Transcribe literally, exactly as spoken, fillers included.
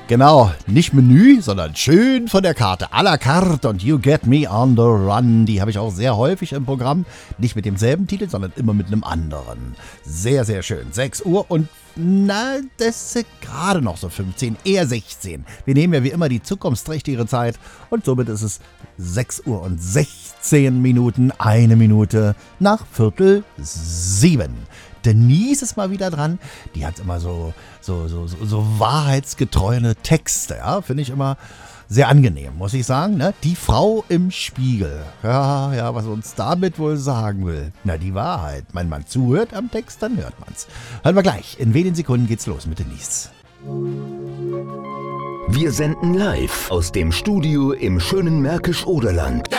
Genau, nicht Menü, sondern schön von der Karte. À la carte und You Get Me on the Run. Die habe ich auch sehr häufig im Programm. Nicht mit demselben Titel, sondern immer mit einem anderen. Sehr, sehr schön. sechs Uhr und na, das ist gerade noch so fünfzehn, eher sechzehn. Wir nehmen ja wie immer die zukunftsträchtigere Zeit und somit ist es sechs Uhr und sechzehn Minuten, eine Minute nach Viertel sieben. Denise ist mal wieder dran. Die hat immer so, so, so, so, so wahrheitsgetreue Texte. Ja? Finde ich immer sehr angenehm, muss ich sagen. Ne? Die Frau im Spiegel. Ja, ja, was uns damit wohl sagen will. Na, die Wahrheit. Wenn man zuhört am Text, dann hört man's. Hören wir gleich. In wenigen Sekunden geht's los mit Denise. Wir senden live aus dem Studio im schönen Märkisch-Oderland.